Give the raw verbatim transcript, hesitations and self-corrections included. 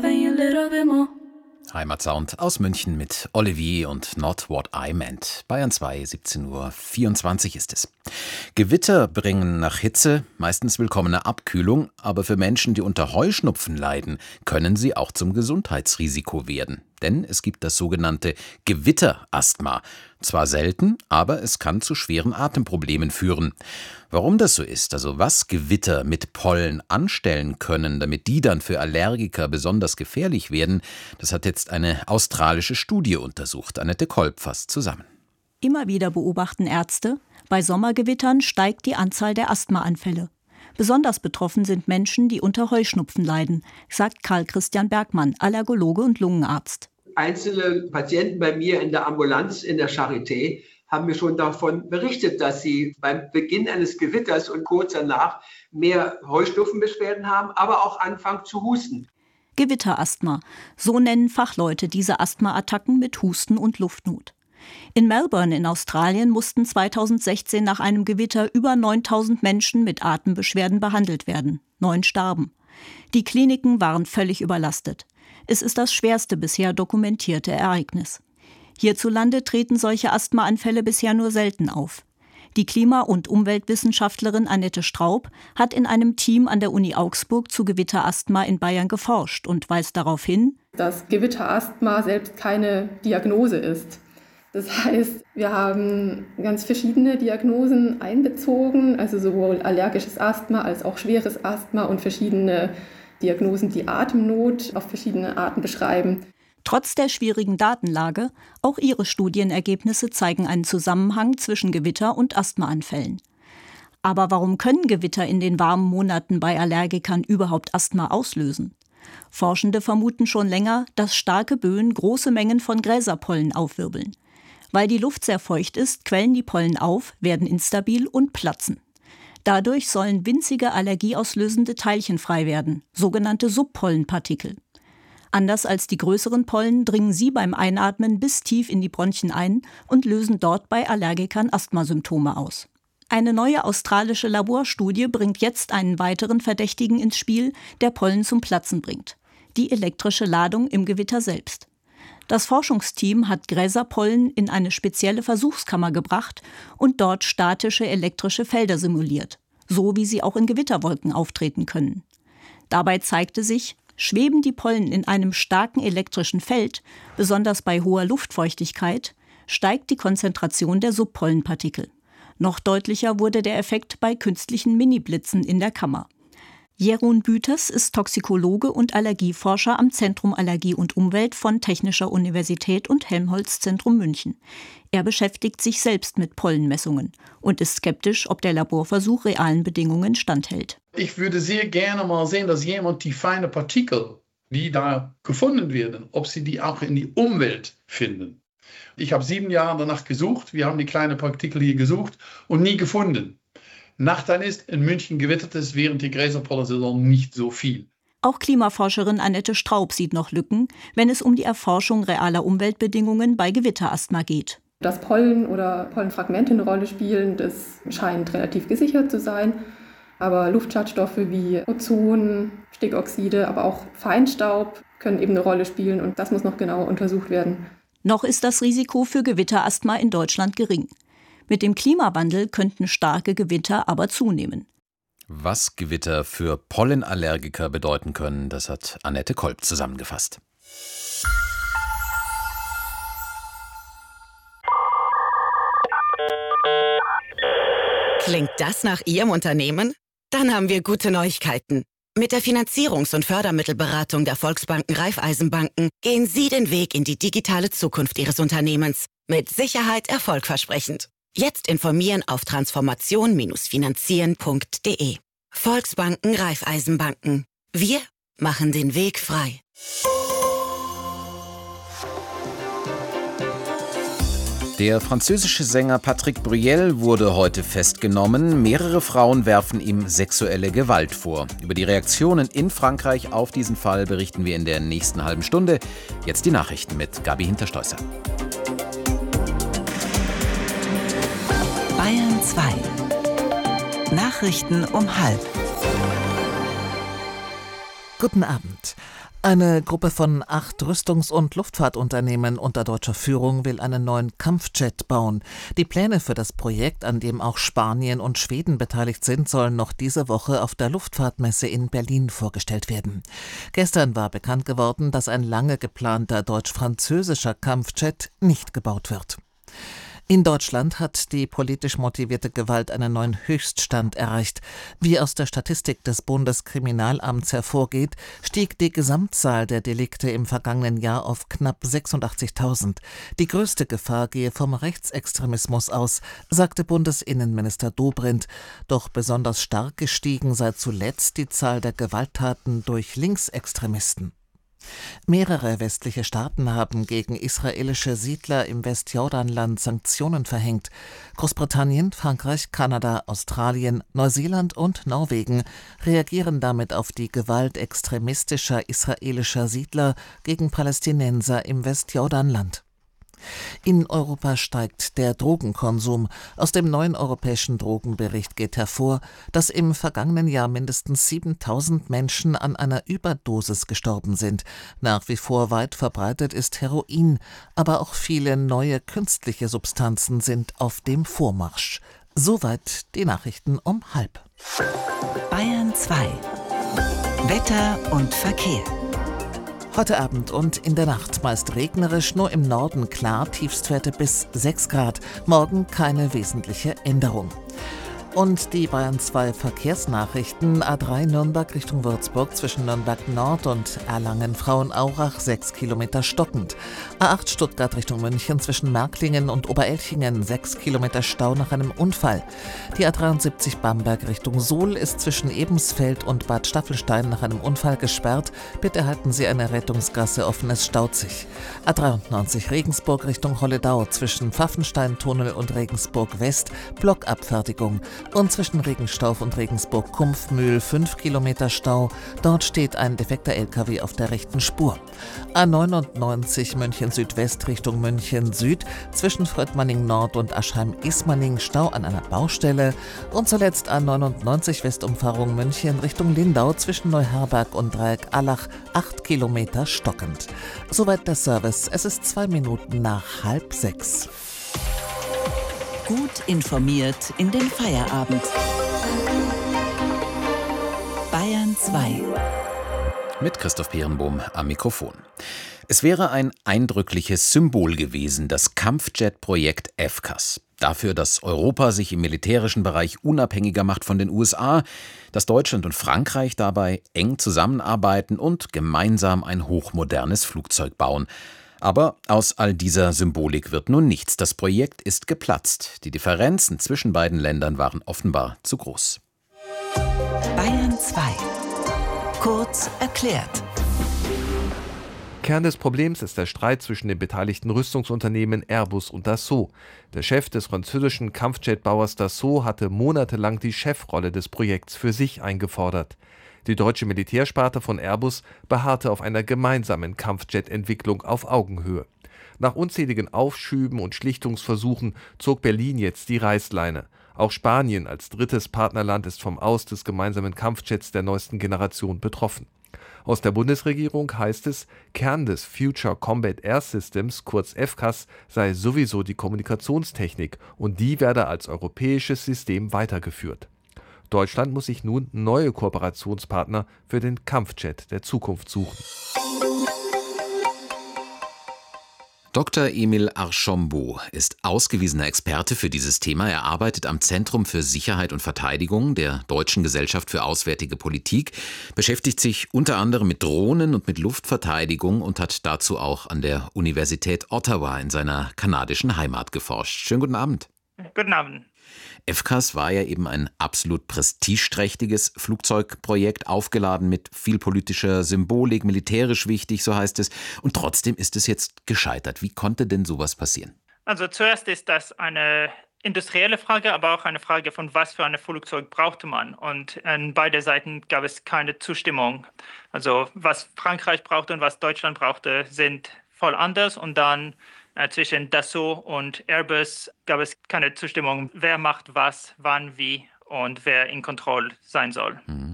loving you a little bit more. Heimatsound aus München mit Olivier und Not What I Meant. Bayern zwei, siebzehn Uhr vierundzwanzig ist es. Gewitter bringen nach Hitze meistens willkommene Abkühlung, aber für Menschen, die unter Heuschnupfen leiden, können sie auch zum Gesundheitsrisiko werden. Denn es gibt das sogenannte Gewitterasthma. Zwar selten, aber es kann zu schweren Atemproblemen führen. Warum das so ist, also was Gewitter mit Pollen anstellen können, damit die dann für Allergiker besonders gefährlich werden, das hat jetzt eine australische Studie untersucht. Annette Kolb fasst zusammen. Immer wieder beobachten Ärzte, bei Sommergewittern steigt die Anzahl der Asthmaanfälle. Besonders betroffen sind Menschen, die unter Heuschnupfen leiden, sagt Karl Christian Bergmann, Allergologe und Lungenarzt. Einzelne Patienten bei mir in der Ambulanz in der Charité haben mir schon davon berichtet, dass sie beim Beginn eines Gewitters und kurz danach mehr Heuschnupfenbeschwerden haben, aber auch anfangen zu husten. Gewitterasthma, so nennen Fachleute diese Asthmaattacken mit Husten und Luftnot. In Melbourne in Australien mussten zweitausendsechzehn nach einem Gewitter über neuntausend Menschen mit Atembeschwerden behandelt werden. Neun starben. Die Kliniken waren völlig überlastet. Es ist das schwerste bisher dokumentierte Ereignis. Hierzulande treten solche Asthmaanfälle bisher nur selten auf. Die Klima- und Umweltwissenschaftlerin Annette Straub hat in einem Team an der Uni Augsburg zu Gewitterasthma in Bayern geforscht und weist darauf hin, dass Gewitterasthma selbst keine Diagnose ist. Das heißt, wir haben ganz verschiedene Diagnosen einbezogen, also sowohl allergisches Asthma als auch schweres Asthma und verschiedene Diagnosen, die Atemnot auf verschiedene Arten beschreiben. Trotz der schwierigen Datenlage, auch ihre Studienergebnisse zeigen einen Zusammenhang zwischen Gewitter und Asthmaanfällen. Aber warum können Gewitter in den warmen Monaten bei Allergikern überhaupt Asthma auslösen? Forschende vermuten schon länger, dass starke Böen große Mengen von Gräserpollen aufwirbeln. Weil die Luft sehr feucht ist, quellen die Pollen auf, werden instabil und platzen. Dadurch sollen winzige allergieauslösende Teilchen frei werden, sogenannte Subpollenpartikel. Anders als die größeren Pollen dringen sie beim Einatmen bis tief in die Bronchien ein und lösen dort bei Allergikern Asthmasymptome aus. Eine neue australische Laborstudie bringt jetzt einen weiteren Verdächtigen ins Spiel, der Pollen zum Platzen bringt: die elektrische Ladung im Gewitter selbst. Das Forschungsteam hat Gräserpollen in eine spezielle Versuchskammer gebracht und dort statische elektrische Felder simuliert, so wie sie auch in Gewitterwolken auftreten können. Dabei zeigte sich, schweben die Pollen in einem starken elektrischen Feld, besonders bei hoher Luftfeuchtigkeit, steigt die Konzentration der Subpollenpartikel. Noch deutlicher wurde der Effekt bei künstlichen Mini-Blitzen in der Kammer. Jeroen Büters ist Toxikologe und Allergieforscher am Zentrum Allergie und Umwelt von Technischer Universität und Helmholtz-Zentrum München. Er beschäftigt sich selbst mit Pollenmessungen und ist skeptisch, ob der Laborversuch realen Bedingungen standhält. Ich würde sehr gerne mal sehen, dass jemand die feinen Partikel, die da gefunden werden, ob sie die auch in die Umwelt finden. Ich habe sieben Jahre danach gesucht, wir haben die kleinen Partikel hier gesucht und nie gefunden. Nachteil ist, in München gewittert es während der Gräserpollensaison nicht so viel. Auch Klimaforscherin Annette Straub sieht noch Lücken, wenn es um die Erforschung realer Umweltbedingungen bei Gewitterasthma geht. Dass Pollen oder Pollenfragmente eine Rolle spielen, das scheint relativ gesichert zu sein. Aber Luftschadstoffe wie Ozon, Stickoxide, aber auch Feinstaub können eben eine Rolle spielen und das muss noch genauer untersucht werden. Noch ist das Risiko für Gewitterasthma in Deutschland gering. Mit dem Klimawandel könnten starke Gewitter aber zunehmen. Was Gewitter für Pollenallergiker bedeuten können, das hat Annette Kolb zusammengefasst. Klingt das nach Ihrem Unternehmen? Dann haben wir gute Neuigkeiten. Mit der Finanzierungs- und Fördermittelberatung der Volksbanken Raiffeisenbanken gehen Sie den Weg in die digitale Zukunft Ihres Unternehmens. Mit Sicherheit erfolgversprechend. Jetzt informieren auf transformation finanzieren punkt de. Volksbanken Raiffeisenbanken. Wir machen den Weg frei. Der französische Sänger Patrick Bruel wurde heute festgenommen. Mehrere Frauen werfen ihm sexuelle Gewalt vor. Über die Reaktionen in Frankreich auf diesen Fall berichten wir in der nächsten halben Stunde. Jetzt die Nachrichten mit Gabi Hinterstoisser. Bayern zwei. Nachrichten um halb. Guten Abend. Eine Gruppe von acht Rüstungs- und Luftfahrtunternehmen unter deutscher Führung will einen neuen Kampfjet bauen. Die Pläne für das Projekt, an dem auch Spanien und Schweden beteiligt sind, sollen noch diese Woche auf der Luftfahrtmesse in Berlin vorgestellt werden. Gestern war bekannt geworden, dass ein lange geplanter deutsch-französischer Kampfjet nicht gebaut wird. In Deutschland hat die politisch motivierte Gewalt einen neuen Höchststand erreicht. Wie aus der Statistik des Bundeskriminalamts hervorgeht, stieg die Gesamtzahl der Delikte im vergangenen Jahr auf knapp sechsundachtzigtausend. Die größte Gefahr gehe vom Rechtsextremismus aus, sagte Bundesinnenminister Dobrindt. Doch besonders stark gestiegen sei zuletzt die Zahl der Gewalttaten durch Linksextremisten. Mehrere westliche Staaten haben gegen israelische Siedler im Westjordanland Sanktionen verhängt. Großbritannien, Frankreich, Kanada, Australien, Neuseeland und Norwegen reagieren damit auf die Gewalt extremistischer israelischer Siedler gegen Palästinenser im Westjordanland. In Europa steigt der Drogenkonsum. Aus dem neuen europäischen Drogenbericht geht hervor, dass im vergangenen Jahr mindestens siebentausend Menschen an einer Überdosis gestorben sind. Nach wie vor weit verbreitet ist Heroin, aber auch viele neue künstliche Substanzen sind auf dem Vormarsch. Soweit die Nachrichten um halb. Bayern zwei. Wetter und Verkehr. Heute Abend und in der Nacht meist regnerisch, nur im Norden klar, Tiefstwerte bis sechs Grad. Morgen keine wesentliche Änderung. Und die Bayern zwei Verkehrsnachrichten. A drei Nürnberg Richtung Würzburg zwischen Nürnberg Nord und Erlangen-Frauenaurach sechs Kilometer stockend. A acht Stuttgart Richtung München zwischen Märklingen und Oberelchingen sechs Kilometer Stau nach einem Unfall. Die A dreiundsiebzig Bamberg Richtung Suhl ist zwischen Ebensfeld und Bad Staffelstein nach einem Unfall gesperrt. Bitte halten Sie eine Rettungsgasse offen, es staut sich. A dreiundneunzig Regensburg Richtung Holledau zwischen Pfaffensteintunnel und Regensburg West Blockabfertigung. Und zwischen Regenstauf und Regensburg-Kumpfmühl fünf Kilometer Stau. Dort steht ein defekter L K W auf der rechten Spur. A neunundneunzig München Südwest Richtung München Süd zwischen Fröttmanning Nord und Aschheim-Ismaning Stau an einer Baustelle. Und zuletzt A neunundneunzig Westumfahrung München Richtung Lindau zwischen Neuherberg und Dreieck Allach acht Kilometer stockend. Soweit der Service. Es ist zwei Minuten nach halb sechs. Gut informiert in den Feierabend. Bayern zwei. Mit Christoph Peerenbohm am Mikrofon. Es wäre ein eindrückliches Symbol gewesen, das Kampfjet-Projekt F C A S. Dafür, dass Europa sich im militärischen Bereich unabhängiger macht von den U S A, dass Deutschland und Frankreich dabei eng zusammenarbeiten und gemeinsam ein hochmodernes Flugzeug bauen. Aber aus all dieser Symbolik wird nun nichts. Das Projekt ist geplatzt. Die Differenzen zwischen beiden Ländern waren offenbar zu groß. Bayern zwei. Kurz erklärt. Kern des Problems ist der Streit zwischen den beteiligten Rüstungsunternehmen Airbus und Dassault. Der Chef des französischen Kampfjetbauers Dassault hatte monatelang die Chefrolle des Projekts für sich eingefordert. Die deutsche Militärsparte von Airbus beharrte auf einer gemeinsamen Kampfjet-Entwicklung auf Augenhöhe. Nach unzähligen Aufschüben und Schlichtungsversuchen zog Berlin jetzt die Reißleine. Auch Spanien als drittes Partnerland ist vom Aus des gemeinsamen Kampfjets der neuesten Generation betroffen. Aus der Bundesregierung heißt es, Kern des Future Combat Air Systems, kurz F C A S, sei sowieso die Kommunikationstechnik und die werde als europäisches System weitergeführt. Deutschland muss sich nun neue Kooperationspartner für den Kampfjet der Zukunft suchen. Doktor Emil Archambault ist ausgewiesener Experte für dieses Thema. Er arbeitet am Zentrum für Sicherheit und Verteidigung der Deutschen Gesellschaft für Auswärtige Politik, beschäftigt sich unter anderem mit Drohnen und mit Luftverteidigung und hat dazu auch an der Universität Ottawa in seiner kanadischen Heimat geforscht. Schönen guten Abend. Guten Abend. F C A S war ja eben ein absolut prestigeträchtiges Flugzeugprojekt, aufgeladen mit viel politischer Symbolik, militärisch wichtig, so heißt es. Und trotzdem ist es jetzt gescheitert. Wie konnte denn sowas passieren? Also zuerst ist das eine industrielle Frage, aber auch eine Frage von, was für ein Flugzeug brauchte man. Und an beiden Seiten gab es keine Zustimmung. Also was Frankreich brauchte und was Deutschland brauchte, sind voll anders. Und dann zwischen Dassault und Airbus gab es keine Zustimmung, wer macht was, wann, wie und wer in Kontrolle sein soll.